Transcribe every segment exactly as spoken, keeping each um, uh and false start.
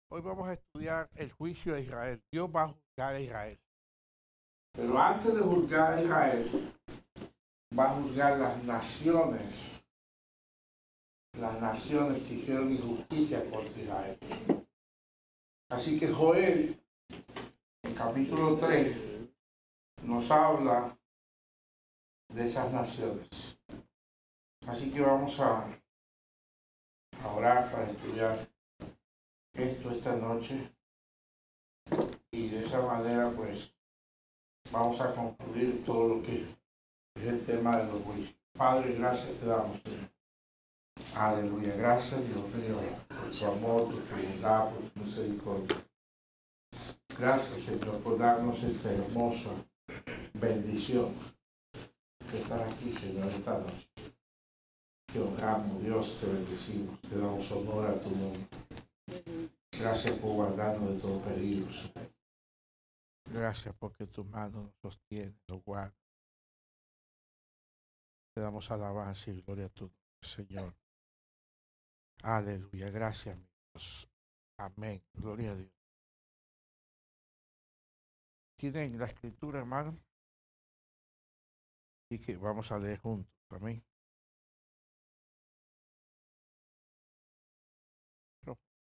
Hoy vamos a estudiar el juicio de Israel. Dios va a juzgar a Israel. Pero antes de juzgar a Israel, va a juzgar las naciones. Las naciones que hicieron injusticia contra Israel. Así que Joel, en capítulo tres, nos habla de esas naciones. Así que vamos a, a orar para estudiar esto esta noche. Y de esa manera, pues, vamos a concluir todo lo que es el tema de los juicios. Padre, gracias te damos, Señor. Aleluya. Gracias, Dios mío, por tu amor, por tu bondad, por tu misericordia. Gracias, Señor, por darnos esta hermosa bendición que estar aquí, Señor, esta noche. Te honramos, Dios, te bendecimos, te damos honor a tu nombre. Gracias por guardarnos de todo peligro, Señor. Gracias porque tu mano nos sostiene, nos guarda. Te damos alabanza y gloria a tu nombre, Señor. Aleluya. Gracias, mi Dios. Amén. Gloria a Dios. ¿Tienen la escritura, hermano? Y que vamos a leer juntos. Amén. A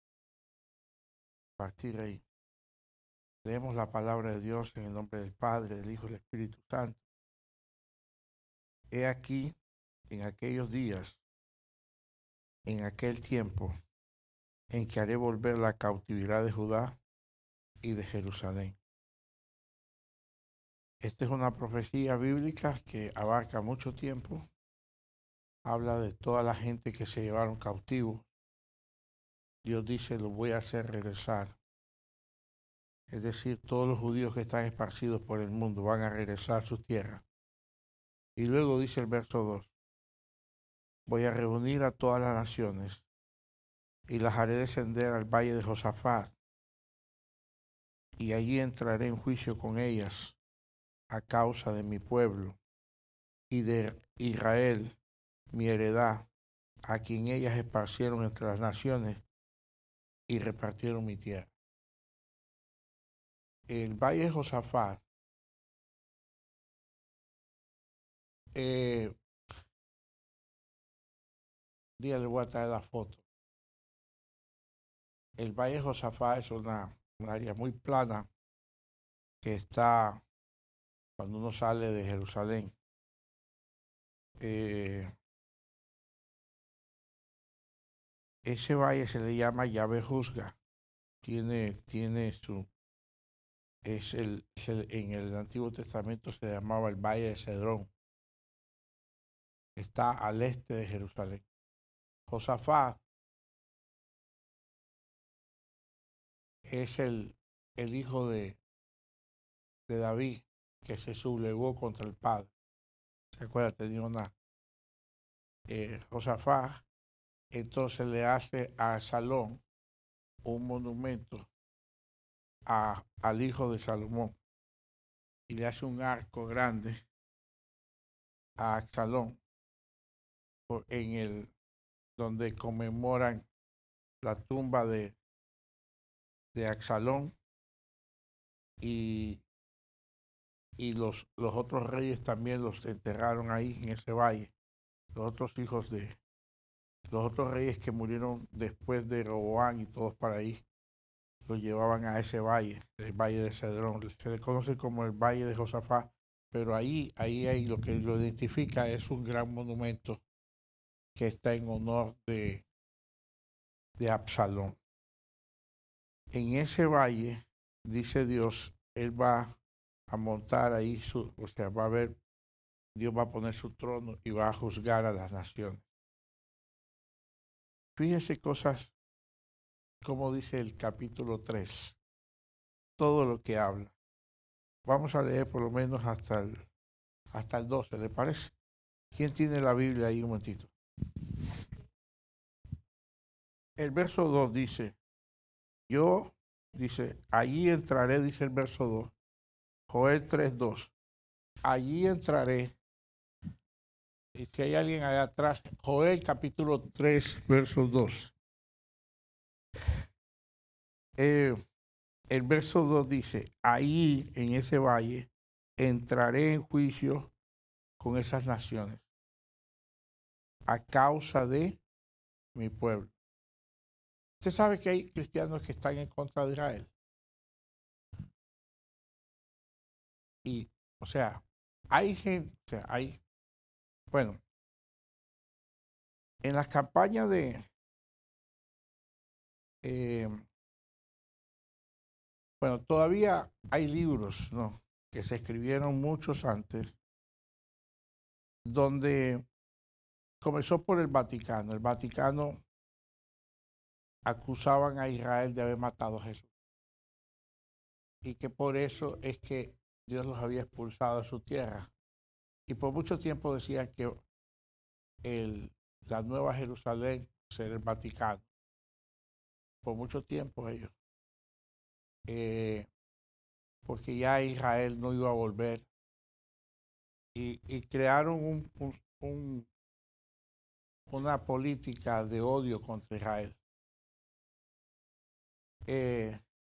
partir de ahí. Leemos la palabra de Dios en el nombre del Padre, del Hijo y del Espíritu Santo. He aquí, en aquellos días, en aquel tiempo, en que haré volver la cautividad de Judá y de Jerusalén. Esta es una profecía bíblica que abarca mucho tiempo. Habla de toda la gente que se llevaron cautivos. Dios dice, lo voy a hacer regresar. Es decir, todos los judíos que están esparcidos por el mundo van a regresar a sus tierras. Y luego dice el verso dos, voy a reunir a todas las naciones y las haré descender al valle de Josafat, y allí entraré en juicio con ellas a causa de mi pueblo y de Israel, mi heredad, a quien ellas esparcieron entre las naciones y repartieron mi tierra. El valle de Josafat, eh, día le voy a traer la foto. El valle de Josafat es una, una área muy plana que está cuando uno sale de Jerusalén. Eh, ese valle se le llama Yahvé Juzga. Tiene, tiene su, es el, es el, en el Antiguo Testamento se llamaba el Valle de Cedrón. Está al este de Jerusalén. Josafat es el, el hijo de, de David que se sublevó contra el padre. ¿Se acuerda? Tenía una eh, Josafat, entonces le hace a Salón un monumento a, al hijo de Salomón y le hace un arco grande a Absalón en el donde conmemoran la tumba de, de Absalón y, y los, los otros reyes también los enterraron ahí en ese valle. Los otros hijos de los otros reyes que murieron después de Roboán y todos para ahí los llevaban a ese valle, el valle de Cedrón. Se le conoce como el valle de Josafat, pero ahí, ahí, ahí lo que lo identifica es un gran monumento que está en honor de, de Absalón. En ese valle, dice Dios, Él va a montar ahí su, o sea, va a ver, Dios va a poner su trono y va a juzgar a las naciones. Fíjense cosas como dice el capítulo tres, todo lo que habla. Vamos a leer por lo menos hasta el, hasta el doce, ¿le parece? ¿Quién tiene la Biblia ahí un momentito? El verso dos dice, yo, dice, allí entraré, dice el verso dos, Joel tres dos, allí entraré. Y si hay alguien allá atrás, Joel capítulo tres, verso dos. eh, el verso dos dice, ahí en ese valle entraré en juicio con esas naciones a causa de mi pueblo. Usted sabe que hay cristianos que están en contra de Israel. Y, o sea, hay gente, o sea, hay, bueno, en las campañas de, eh, bueno, todavía hay libros, ¿no?, que se escribieron muchos antes, donde comenzó por el Vaticano. El Vaticano acusaban a Israel de haber matado a Jesús y que por eso es que Dios los había expulsado de su tierra. Y por mucho tiempo decían que el, la Nueva Jerusalén era el Vaticano. Por mucho tiempo ellos. Eh, porque ya Israel no iba a volver. Y, y crearon un, un, un, una política de odio contra Israel. Eh,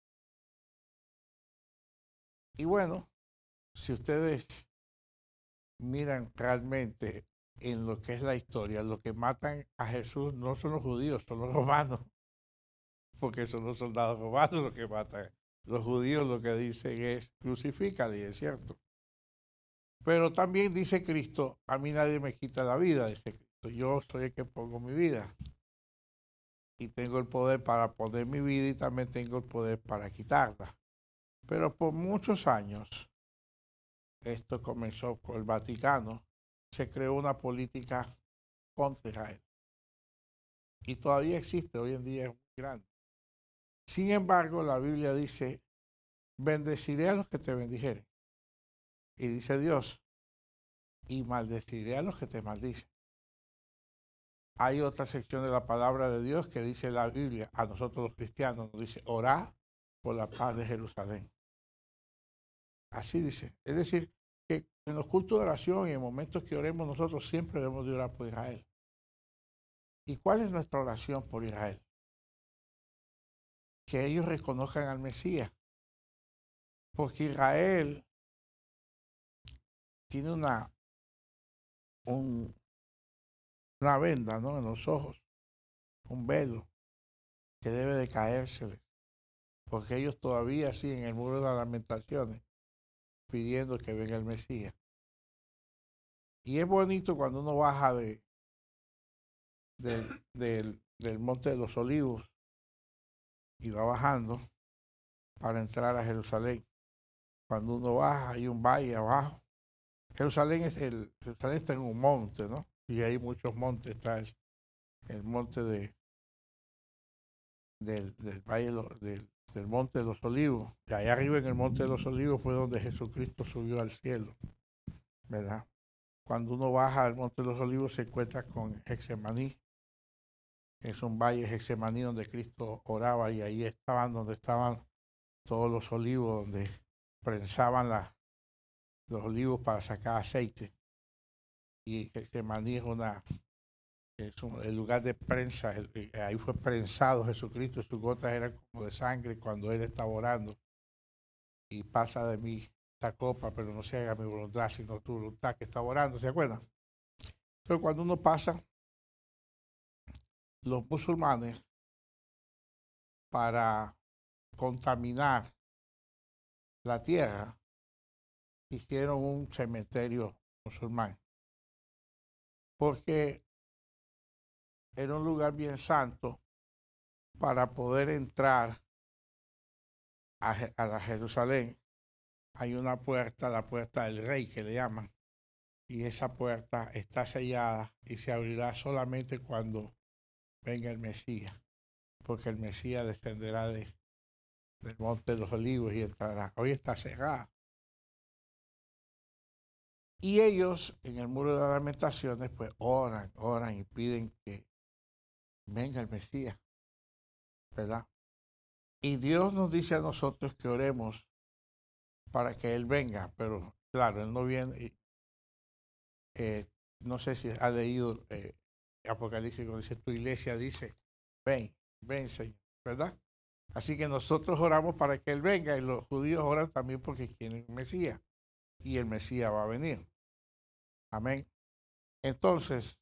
y bueno, si ustedes miran realmente en lo que es la historia, lo que matan a Jesús no son los judíos, son los romanos, porque son los soldados romanos los que matan. Los judíos lo que dicen es crucifícale, y es cierto. Pero también dice Cristo, a mí nadie me quita la vida, dice Cristo, yo soy el que pongo mi vida. Y tengo el poder para poner mi vida y también tengo el poder para quitarla. Pero por muchos años, esto comenzó con el Vaticano, se creó una política contra Israel. Y todavía existe, hoy en día es muy grande. Sin embargo, la Biblia dice, bendeciré a los que te bendijeren. Y dice Dios, y maldeciré a los que te maldicen. Hay otra sección de la palabra de Dios que dice la Biblia, a nosotros los cristianos, nos dice, orá por la paz de Jerusalén. Así dice. Es decir, que en los cultos de oración y en momentos que oremos nosotros siempre debemos de orar por Israel. ¿Y cuál es nuestra oración por Israel? Que ellos reconozcan al Mesías. Porque Israel tiene una, un, una venda, ¿no?, en los ojos, un velo que debe de caérseles. Porque ellos todavía siguen el muro de las lamentaciones pidiendo que venga el Mesías. Y es bonito cuando uno baja de, de, de, del Monte de los Olivos y va bajando para entrar a Jerusalén. Cuando uno baja, hay un valle abajo. Jerusalén, es el, Jerusalén está en un monte, ¿no? Y hay muchos montes. Está el, el monte de, del, del valle del, del Monte de los Olivos. Y allá arriba en el Monte de los Olivos fue donde Jesucristo subió al cielo, ¿verdad? Cuando uno baja al Monte de los Olivos se encuentra con Getsemaní. Es un valle Getsemaní donde Cristo oraba y ahí estaban donde estaban todos los olivos, donde prensaban la, los olivos para sacar aceite. Y Getsemaní es una es un, el lugar de prensa, el, ahí fue prensado Jesucristo, sus gotas eran como de sangre cuando él estaba orando. Y pasa de mí esta copa, pero no se haga mi voluntad, sino tu voluntad, que estaba orando, ¿se acuerdan? Pero cuando uno pasa, los musulmanes, para contaminar la tierra, hicieron un cementerio musulmán, porque era un lugar bien santo para poder entrar a, a la Jerusalén. Hay una puerta, la puerta del rey que le llaman, y esa puerta está sellada y se abrirá solamente cuando venga el Mesías, porque el Mesías descenderá de, del Monte de los Olivos y entrará. Hoy está cerrada. Y ellos en el muro de las lamentaciones pues oran, oran y piden que venga el Mesías, ¿verdad? Y Dios nos dice a nosotros que oremos para que Él venga, pero claro, Él no viene. Y, eh, no sé si ha leído eh, Apocalipsis, cuando dice, tu iglesia dice, ven, ven Señor, ¿verdad? Así que nosotros oramos para que Él venga y los judíos oran también porque quieren el Mesías. Y el Mesías va a venir. Amén. Entonces,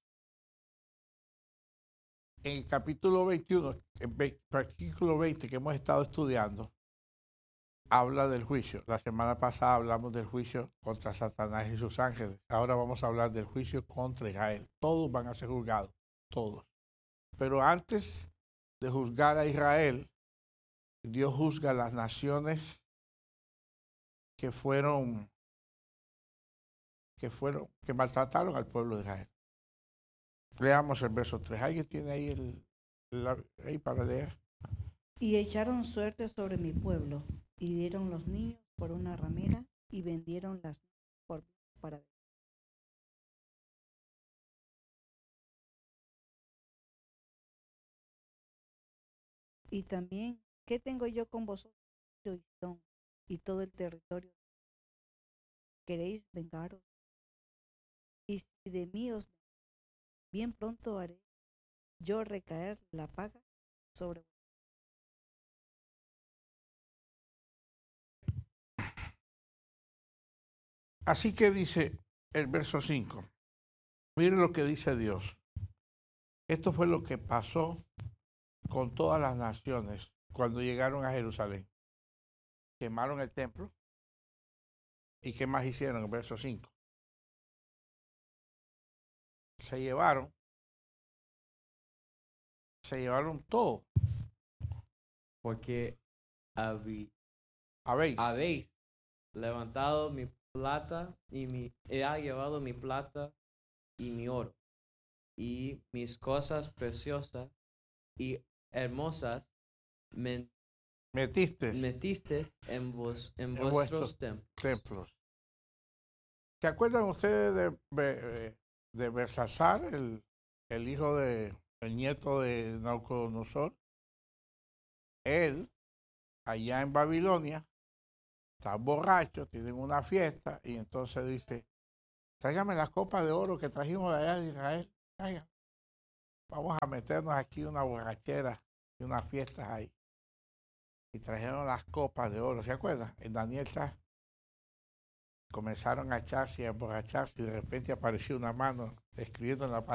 en el capítulo veintiuno, en versículo veinte que hemos estado estudiando, habla del juicio. La semana pasada hablamos del juicio contra Satanás y sus ángeles. Ahora vamos a hablar del juicio contra Israel. Todos van a ser juzgados, todos. Pero antes de juzgar a Israel, Dios juzga a las naciones que fueron, que fueron, que maltrataron al pueblo de Israel. Leamos el verso tres. ¿Alguien tiene ahí el, el ahí para leer? Y echaron suerte sobre mi pueblo, y dieron los niños por una ramera, y vendieron las por para y también, ¿qué tengo yo con vosotros, y todo el territorio? ¿Queréis vengaros? Y si de mí os bien pronto haré yo recaer la paga sobre vosotros. Así que dice el verso cinco. Miren lo que dice Dios. Esto fue lo que pasó con todas las naciones cuando llegaron a Jerusalén. Quemaron el templo. ¿Y qué más hicieron? El verso cinco. Se llevaron, se llevaron todo. Porque habí, ¿Habéis? habéis levantado mi plata y mi, he llevado mi plata y mi oro y mis cosas preciosas y hermosas me Metiste metiste en, vos, en, en vuestros vuestros templos. templos. ¿Se acuerdan ustedes de, de, de Belsasar, el, el hijo de, el nieto de Nabucodonosor? Él, allá en Babilonia, está borracho, tienen una fiesta y entonces dice, tráigame las copas de oro que trajimos de allá de Israel, traigan. Vamos a meternos aquí una borrachera y unas fiestas ahí. Y trajeron las copas de oro, ¿se acuerdan? En Daniel está. Comenzaron a echarse y a emborracharse y de repente apareció una mano escribiendo en la pared.